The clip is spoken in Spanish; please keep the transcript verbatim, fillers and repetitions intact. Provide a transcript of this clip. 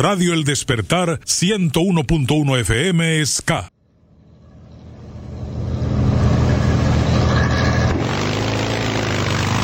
Radio El Despertar ciento uno punto uno F M Ska.